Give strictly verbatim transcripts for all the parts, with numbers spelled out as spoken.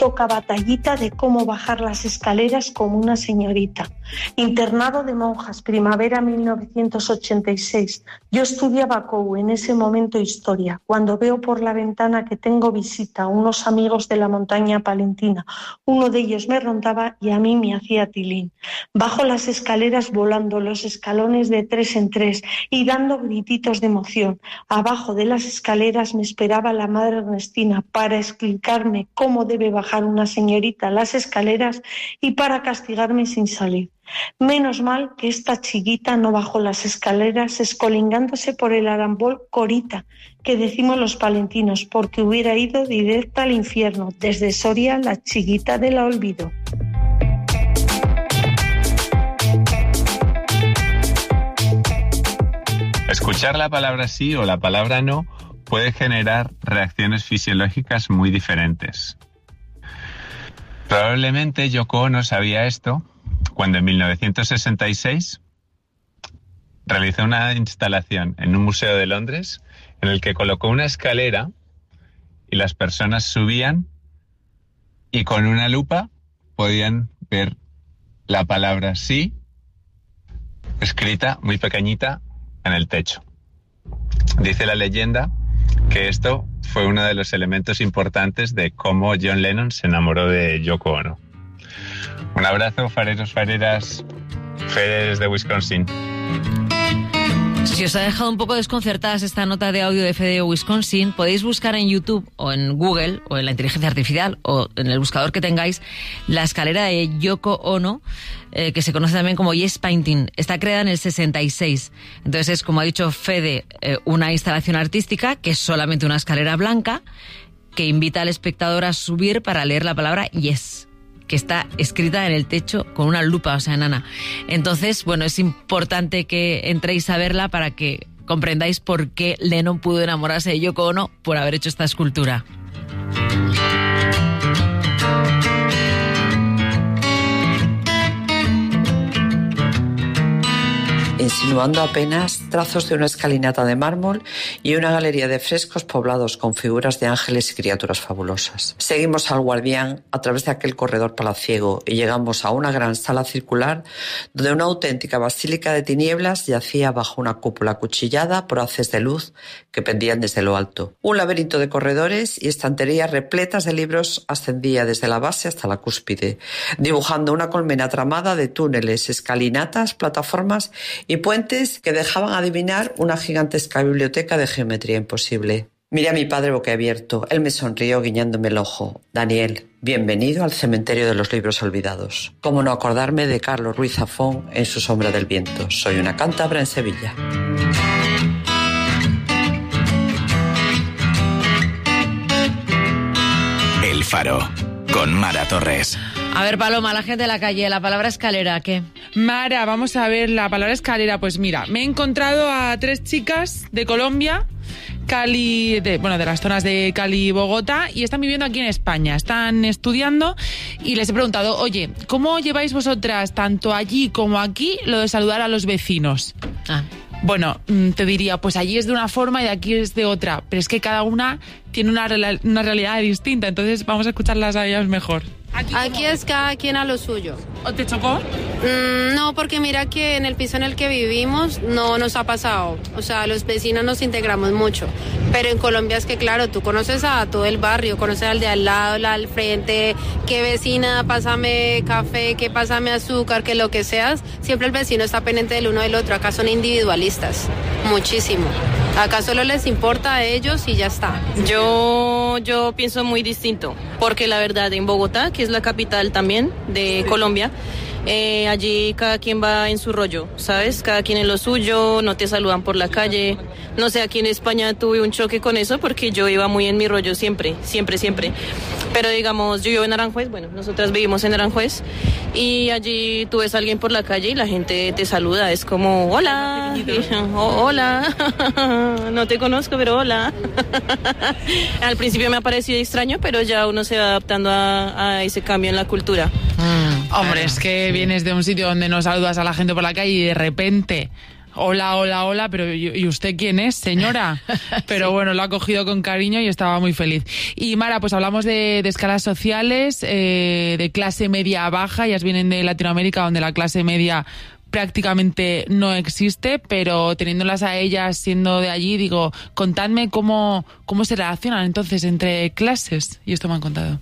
toca batallita de cómo bajar las escaleras como una señorita. Internado de monjas, primavera mil novecientos ochenta y seis. Yo estudiaba C O U, en ese momento historia. Cuando veo por la ventana que tengo visita, unos amigos de la montaña palentina, uno de ellos me rondaba y a mí me hacía tilín. Bajo las escaleras volando los escalones de tres en tres y dando grititos de emoción. Abajo de las escaleras me esperaba la madre Ernestina para explicarme cómo debe bajar una señorita las escaleras y para castigarme sin salir. Menos mal que esta chiquita no bajó las escaleras escolingándose por el arambol Corita, que decimos los palentinos, porque hubiera ido directa al infierno, desde Soria, la chiquita de la olvido. Escuchar la palabra sí o la palabra no puede generar reacciones fisiológicas muy diferentes. Probablemente Yoko Ono sabía esto cuando en mil novecientos sesenta y seis realizó una instalación en un museo de Londres en el que colocó una escalera y las personas subían y con una lupa podían ver la palabra sí escrita muy pequeñita en el techo. Dice la leyenda que esto fue uno de los elementos importantes de cómo John Lennon se enamoró de Yoko Ono. Un abrazo, fareros, fareras, Fede de Wisconsin. Si os ha dejado un poco desconcertadas esta nota de audio de Fede de Wisconsin, podéis buscar en YouTube o en Google o en la inteligencia artificial o en el buscador que tengáis la escalera de Yoko Ono, eh, que se conoce también como Yes Painting. Está creada en el sesenta y seis. Entonces es, como ha dicho Fede, eh, una instalación artística que es solamente una escalera blanca que invita al espectador a subir para leer la palabra Yes, que está escrita en el techo con una lupa, o sea, enana. Entonces, bueno, es importante que entréis a verla para que comprendáis por qué Lennon pudo enamorarse de Yoko Ono por haber hecho esta escultura. Insinuando apenas trazos de una escalinata de mármol y una galería de frescos poblados con figuras de ángeles y criaturas fabulosas. Seguimos al guardián a través de aquel corredor palaciego y llegamos a una gran sala circular donde una auténtica basílica de tinieblas yacía bajo una cúpula acuchillada por haces de luz que pendían desde lo alto. Un laberinto de corredores y estanterías repletas de libros ascendía desde la base hasta la cúspide, dibujando una colmena tramada de túneles, escalinatas, plataformas y puentes que dejaban adivinar una gigantesca biblioteca de geometría imposible. Miré a mi padre boquiabierto. Él me sonrió guiñándome el ojo. Daniel, bienvenido al cementerio de los libros olvidados. ¿Cómo no acordarme de Carlos Ruiz Zafón en Su sombra del viento? Soy una cántabra en Sevilla. El Faro, con Mara Torres. A ver, Paloma, la gente de la calle, la palabra escalera, ¿qué? Mara, vamos a ver la palabra escalera. Pues mira, me he encontrado a tres chicas de Colombia, Cali, de, bueno, de las zonas de Cali y Bogotá, y están viviendo aquí en España. Están estudiando y les he preguntado, oye, ¿cómo lleváis vosotras, tanto allí como aquí, lo de saludar a los vecinos? Ah. Bueno, te diría, pues allí es de una forma y aquí es de otra, pero es que cada una tiene una, una realidad distinta, entonces vamos a escucharlas a ellas mejor. Aquí, Aquí es cada quien a lo suyo. ¿O te chocó? Mm, no, porque mira que en el piso en el que vivimos no nos ha pasado. O sea, los vecinos nos integramos mucho. Pero en Colombia es que, claro, tú conoces a todo el barrio, conoces al de al lado, la al frente, qué vecina, pásame café, qué pásame azúcar, que lo que seas. Siempre el vecino está pendiente del uno del otro. Acá son individualistas, muchísimo. Acá solo les importa a ellos y ya está. Yo, yo pienso muy distinto, porque la verdad en Bogotá, que es la capital también de sí. Colombia, eh, allí cada quien va en su rollo, ¿sabes? Cada quien en lo suyo, no te saludan por la calle. No sé, aquí en España tuve un choque con eso porque yo iba muy en mi rollo siempre, siempre, siempre. Pero digamos, yo vivo en Aranjuez, bueno, nosotras vivimos en Aranjuez, y allí tú ves a alguien por la calle y la gente te saluda, es como, hola, y, oh, hola, no te conozco, pero hola. Al principio me ha parecido extraño, pero ya uno se va adaptando a, a ese cambio en la cultura. Mm, hombre, es que vienes de un sitio donde no saludas a la gente por la calle y de repente hola, hola, hola, pero ¿y usted quién es, señora? Pero sí. Bueno, lo ha cogido con cariño y estaba muy feliz. Y Mara, pues hablamos de, de escalas sociales, eh, de clase media baja, ellas vienen de Latinoamérica, donde la clase media prácticamente no existe, pero teniéndolas a ellas siendo de allí, digo, contadme cómo, cómo se relacionan entonces entre clases, y esto me han contado.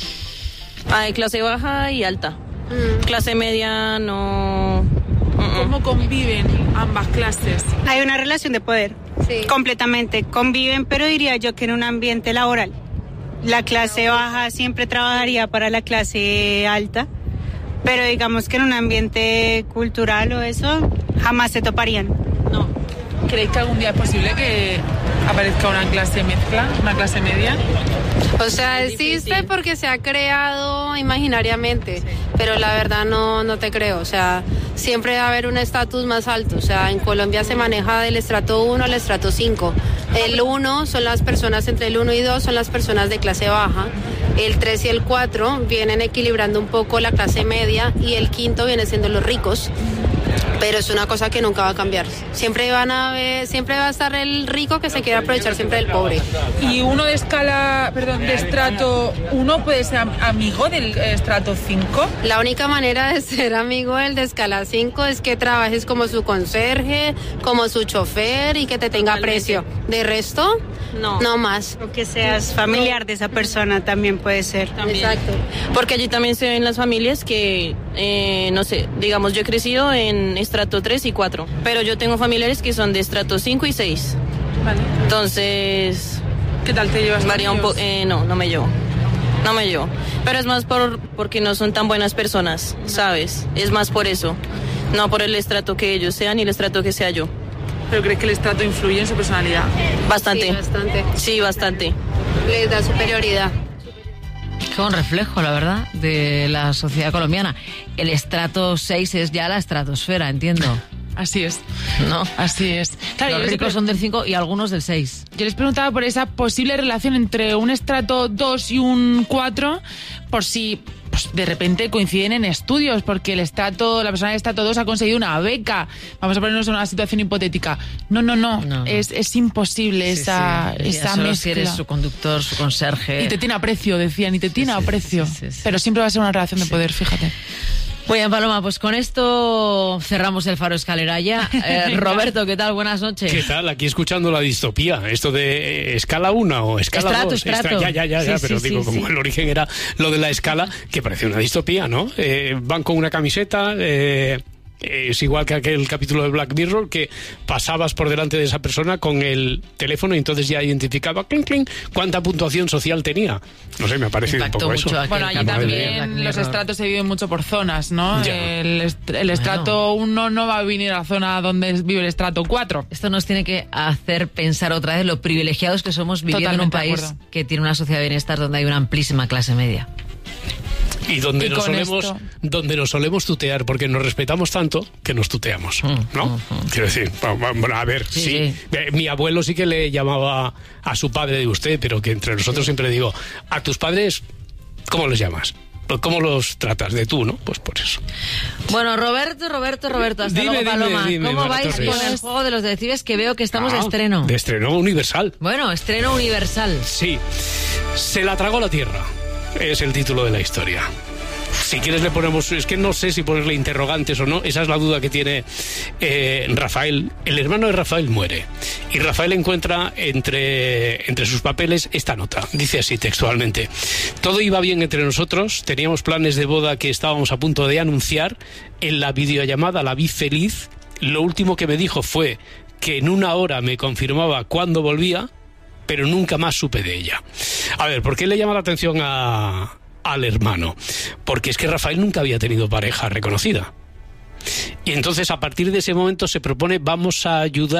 Hay clase baja y alta. Mm. Clase media no... ¿Cómo conviven ambas clases? Hay una relación de poder, sí. Completamente. Conviven, pero diría yo que en un ambiente laboral. La clase baja siempre trabajaría para la clase alta, pero digamos que en un ambiente cultural o eso, jamás se toparían. No. ¿Creéis que algún día es posible que aparezca una clase mezcla, una clase media? O sea, existe porque se ha creado imaginariamente, pero la verdad no, no te creo. O sea, siempre va a haber un estatus más alto. O sea, en Colombia se maneja del estrato uno al estrato cinco. El uno son las personas entre el uno y dos, son las personas de clase baja. El tres y el cuatro vienen equilibrando un poco la clase media y el quinto viene siendo los ricos. Pero es una cosa que nunca va a cambiar. Siempre van a ver, siempre va a estar el rico que se quiere aprovechar siempre del pobre. Y uno de escala, perdón, de estrato uno puede ser amigo del estrato cinco. La única manera de ser amigo del de escala cinco es que trabajes como su conserje, como su chofer y que te tenga aprecio. De resto, no, no más. O que seas familiar de esa persona también puede ser. También. Exacto. Porque allí también se ven las familias que, eh, no sé, digamos, yo he crecido en estrato tres y cuatro, pero yo tengo familiares que son de estrato cinco y seis. Vale. Entonces, ¿qué tal te llevas? Varía un poco. Eh, no, no me llevo. No me llevo. Pero es más por porque no son tan buenas personas, ¿sabes? Es más por eso. No por el estrato que ellos sean y el estrato que sea yo. ¿Pero crees que el estrato influye en su personalidad? Bastante. Sí, bastante. Sí, bastante. Les da superioridad. Es un reflejo, la verdad, de la sociedad colombiana. El estrato seis es ya la estratosfera, entiendo. Así es. ¿No? Así es. Claro, los ricos son del cinco y algunos del seis. Yo les preguntaba por esa posible relación entre un estrato dos y un cuatro, por si pues, de repente coinciden en estudios, porque el estrato, la persona del estrato dos ha conseguido una beca. Vamos a ponernos en una situación hipotética. No, no, no. no, no. Es, es imposible sí, esa, sí. esa solo mezcla. Si eres su conductor, su conserje. Y te tiene aprecio, decían, y te tiene sí, sí, aprecio. Sí, sí, sí. Pero siempre va a ser una relación de poder, fíjate. Muy bien, Paloma, pues con esto cerramos el Faro Escaleraya. Eh, Roberto, ¿qué tal? Buenas noches. ¿Qué tal? Aquí escuchando la distopía. Esto de eh, escala uno o escala estrato, dos. Estrato. Estra- ya, ya, ya, ya sí, pero sí, digo, sí, como sí. el origen era lo de la escala, que parece una distopía, ¿no? Eh, van con una camiseta... Eh, es igual que aquel capítulo de Black Mirror que pasabas por delante de esa persona con el teléfono y entonces ya identificaba clink, clink, cuánta puntuación social tenía. No sé, me ha parecido Impactó un poco mucho eso. Bueno, allí también los estratos se viven mucho por zonas, ¿no? Ya. El, est- el estrato uno no va a venir a la zona donde vive el estrato cuatro. Esto nos tiene que hacer pensar otra vez lo privilegiados que somos viviendo Totalmente en un de país acuerdo. que tiene una sociedad de bienestar donde hay una amplísima clase media. Y donde Y nos con solemos esto- donde nos solemos tutear porque nos respetamos tanto que nos tuteamos, ¿no? Quiero decir, va- va- bueno, a ver, Sí, sí, sí. eh, mi abuelo sí que le llamaba a su padre de usted, pero que entre nosotros siempre digo, a tus padres, ¿cómo los llamas? ¿Cómo los tratas? De tú, ¿no? Pues por eso. Bueno, Roberto, Roberto, Roberto, hasta Dime, luego, dime, Paloma. dime, ¿Cómo Mara vais Torres. con el juego de los detectives? Que veo que estamos de Ah, estreno. De estreno universal. Bueno, estreno universal. Sí. Se la tragó la tierra. Es el título de la historia. Si quieres le ponemos... Es que no sé si ponerle interrogantes o no. Esa es la duda que tiene eh, Rafael. El hermano de Rafael muere. Y Rafael encuentra entre, entre sus papeles esta nota. Dice así textualmente. Todo iba bien entre nosotros. Teníamos planes de boda que estábamos a punto de anunciar. En la videollamada la vi feliz. Lo último que me dijo fue que en una hora me confirmaba cuándo volvía, pero nunca más supe de ella. A ver, ¿por qué le llama la atención a... al hermano? Porque es que Rafael nunca había tenido pareja reconocida. Y entonces a partir de ese momento se propone, vamos a ayudar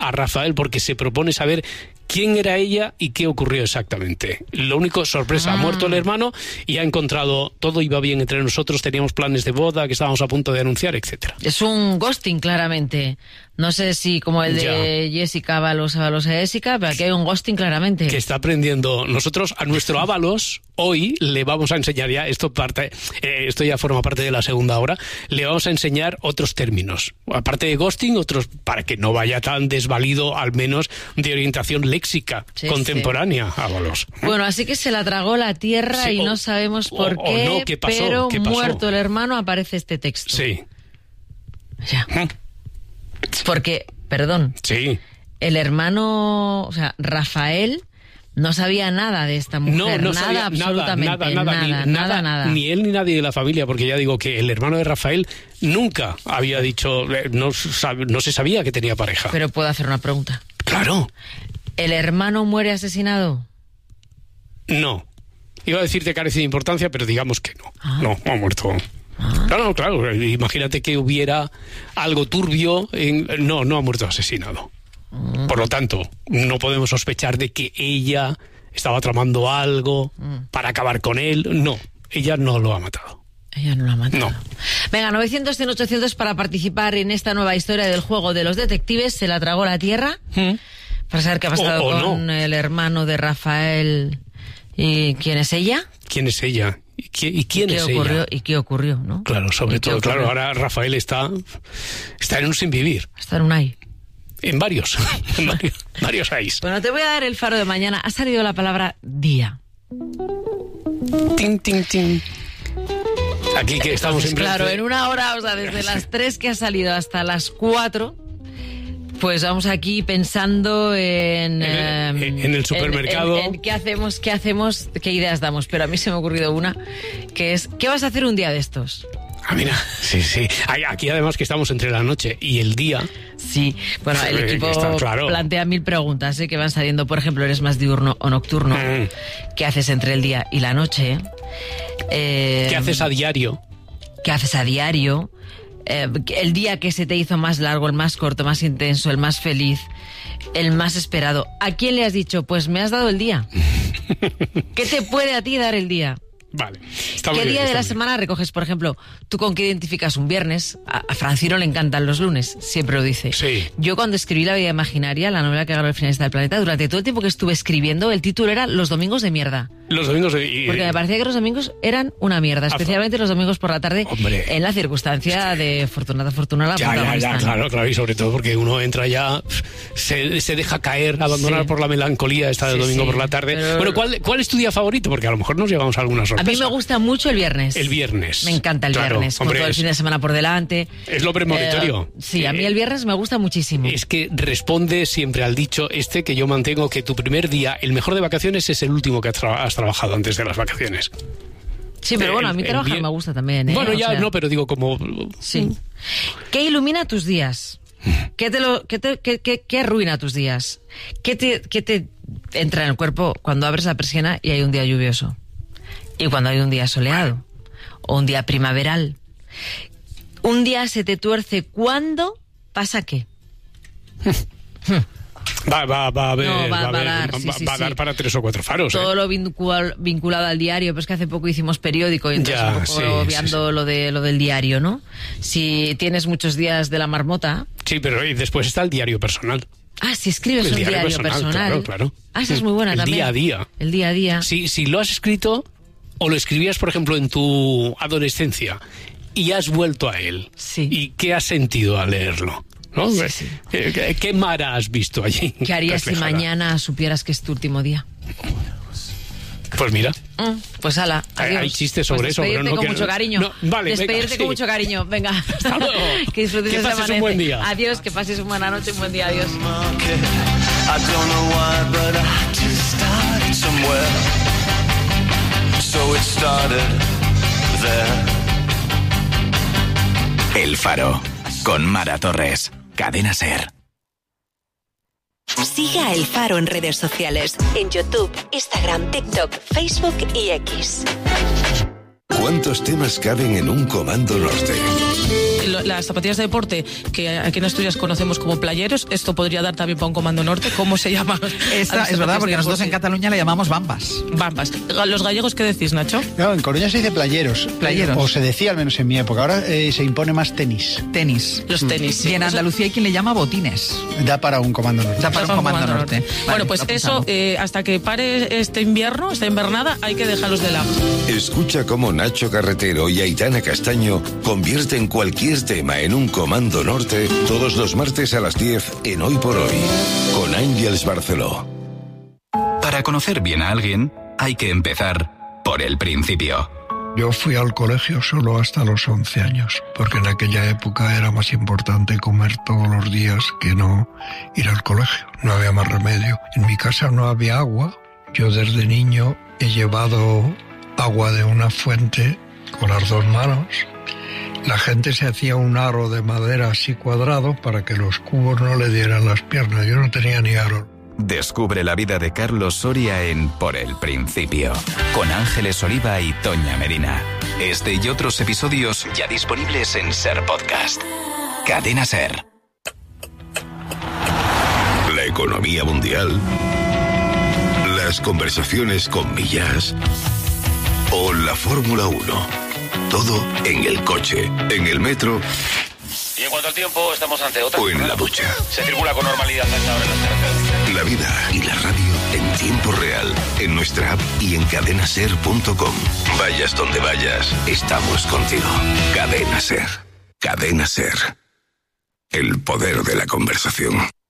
a Rafael porque se propone saber quién era ella y qué ocurrió exactamente. Lo único, sorpresa, ah. ha muerto el hermano y ha encontrado, todo iba bien entre nosotros, teníamos planes de boda que estábamos a punto de anunciar, etcétera. Es un ghosting, claramente. No sé si como el de ya. Jessica Ábalos, Ábalos a Jessica, pero aquí hay un ghosting claramente. Que está aprendiendo. Nosotros a nuestro Ábalos hoy le vamos a enseñar ya, esto parte, eh, esto ya forma parte de la segunda hora, le vamos a enseñar otros términos. Aparte de ghosting, otros, para que no vaya tan desvalido, al menos de orientación léxica sí, contemporánea, sí. Ábalos. Bueno, así que se la tragó la tierra sí, y o, no sabemos por o, qué, o no, ¿qué pasó? Pero ¿Qué pasó? Muerto el hermano aparece este texto. Sí. Ya. ¿Mm? Porque, perdón, sí. el hermano, o sea, Rafael no sabía nada de esta mujer, no, no nada, sabía absolutamente nada, nada, nada, nada, ni, nada, nada, nada. Ni él ni nadie de la familia, porque ya digo que el hermano de Rafael nunca había dicho, no, no se sabía que tenía pareja. Pero puedo hacer una pregunta. Claro. ¿El hermano muere asesinado? No. Iba a decirte carece de importancia, pero digamos que no. Ah. No, ha muerto. Ah. Claro, claro, imagínate que hubiera algo turbio en... No, no ha muerto asesinado. Mm. Por lo tanto, no podemos sospechar de que ella estaba tramando algo mm. para acabar con él. No, ella no lo ha matado. Ella no lo ha matado. No. Venga, novecientos, cien, ochocientos para participar en esta nueva historia del juego de los detectives. Se la tragó la tierra. ¿Mm? Para saber qué ha pasado o, o con no. el hermano de Rafael. ¿Y quién es ella? ¿Quién es ella? ¿Y, qué, y quién ¿Y qué es ocurrió, ella? ¿Y qué ocurrió, no? Claro, sobre todo, ocurrió? claro, ahora Rafael está, está en un sin vivir. Está en un ay. En varios, en varios, varios ayes. Bueno, te voy a dar el faro de mañana. Ha salido la palabra día. Tin, tin, tin. Aquí que estamos Entonces, en claro, en una hora, o sea, desde las tres que ha salido hasta las cuatro... Pues vamos aquí pensando en... En el, eh, en el supermercado. En, en, en qué hacemos, qué hacemos, qué ideas damos. Pero a mí se me ha ocurrido una, que es, ¿qué vas a hacer un día de estos? Ah, mira, sí, sí. Aquí además que estamos entre la noche y el día. Sí, bueno, el equipo está claro. plantea mil preguntas ¿eh? que van saliendo. Por ejemplo, ¿eres más diurno o nocturno? Mm. ¿Qué haces entre el día y la noche? Eh, ¿Qué haces a diario? ¿Qué haces a diario? Eh, el día que se te hizo más largo, el más corto, más intenso, el más feliz, el más esperado. ¿A quién le has dicho? Pues me has dado el día. ¿Qué te puede a ti dar el día? Vale. Está ¿Qué bien, día de la bien. semana recoges, por ejemplo? ¿Tú con qué identificas un viernes? A, a Francino le encantan los lunes, siempre lo dice. Sí. Yo cuando escribí La vida imaginaria, la novela que ganó el finalista del planeta, durante todo el tiempo que estuve escribiendo, el título era Los domingos de mierda. Los domingos de... y- Porque me parecía que los domingos eran una mierda, especialmente los domingos por la tarde, Hombre. en la circunstancia de Fortunata Fortunata. Ya, ya, ya, claro, claro, y sobre todo porque uno entra ya, se, se deja caer, abandonar Sí. por la melancolía esta del Sí, domingo sí, por la tarde. pero- Bueno, ¿cuál, ¿cuál es tu día favorito? Porque a lo mejor nos llevamos alguna A sorpresa. mí me gusta mucho el viernes. El viernes. Me encanta el Claro, viernes, hombre, con todo el es- fin de semana por delante. Es lo premonitorio. Eh, sí, a mí Eh, el viernes me gusta muchísimo. Es que responde siempre al dicho este que yo mantengo, que tu primer día, el mejor de vacaciones, es el último que has, tra- has trabajado antes de las vacaciones. Sí, pero bueno, a mí el trabajar bien- me gusta también, ¿eh? Bueno, O ya sea, no, pero digo como... Sí. ¿Qué ilumina tus días? ¿Qué te, lo, qué te qué, qué- qué arruina tus días? ¿Qué te, ¿Qué te entra en el cuerpo cuando abres la persiana y hay un día lluvioso? Y cuando hay un día soleado. O un día primaveral. Un día se te tuerce. ¿Cuándo pasa qué? Va, va, va a haber, No, va- va a va a haber- dar, sí, va- sí, va a dar sí. para tres o cuatro faros. ¿eh? Todo lo vincul- vinculado al diario, pues que hace poco hicimos periódico y entonces Ya, un poco sí, obviando sí, lo de lo del diario, ¿no? Si tienes muchos días de la marmota. Sí, pero y después está el diario personal. Ah, si escribes El un diario diario personal, personal. claro, claro. Ah, esa es muy buena El también. día a día. El día a día. Si, si lo has escrito o lo escribías, por ejemplo, en tu adolescencia y has vuelto a él. Sí. ¿Y qué has sentido al leerlo? ¿No? Sí, sí. ¿Qué, qué- qué Mara has visto allí? ¿Qué harías si reflejada? mañana supieras que es tu último día? Pues mira. Mm, pues ala, Hay- adiós. hay chistes sobre Pues eso, pero despedirte no con quiero- mucho cariño. No, vale, venga, Despedirte sí. con mucho cariño. Venga. Hasta luego. Que disfrutes Que ese pases un amanece. buen día. Adiós, que pases una buena noche, un buen día. Adiós. I don't know why, but I just started somewhere. So it started there. El Faro, con Mara Torres, Cadena SER. Sigue a El Faro en redes sociales, en YouTube, Instagram, TikTok, Facebook y X. ¿Cuántos temas caben en un Comando Norte? lo, las zapatillas de deporte, que aquí en Asturias conocemos como playeros, esto podría dar también para un comando norte. ¿Cómo se llama? Esta, es verdad, porque nosotros en Cataluña le llamamos bambas. Bambas. ¿Los gallegos qué decís, Nacho? No, en Coruña se dice playeros. Playeros. O se decía, al menos en mi época. Ahora eh, se impone más tenis. Tenis. Los tenis. Sí. Y en Andalucía hay quien le llama botines. Da para un comando norte. Da para un comando, comando norte. norte. Vale, bueno, pues eso, eh, hasta que pare este invierno, esta invernada, hay que dejarlos de lado. Escucha cómo Nacho Carretero y Aitana Castaño convierten cualquier tema en un comando norte todos los martes a las diez en Hoy por Hoy, con Ángeles Barceló. Para conocer bien a alguien, hay que empezar por el principio. Yo fui al colegio solo hasta los once años, porque en aquella época era más importante comer todos los días que no ir al colegio. No había más remedio. En mi casa no había agua. Yo desde niño he llevado agua de una fuente con las dos manos. La gente se hacía un aro de madera así cuadrado para que los cubos no le dieran las piernas. Yo no tenía ni aro. Descubre la vida de Carlos Soria en Por el Principio, con Ángeles Oliva y Toña Medina. Este y otros episodios ya disponibles en Ser Podcast. Cadena Ser. La economía mundial, las conversaciones con Millás o la Fórmula uno. Todo en el coche, en el metro. Y en cuanto al tiempo, estamos ante otra. O en la ducha. Se circula con normalidad a esta hora en las carreteras. La vida y la radio en tiempo real, en nuestra app y en cadena ser punto com. Vayas donde vayas, estamos contigo. Cadena Ser. Cadena Ser. El poder de la conversación.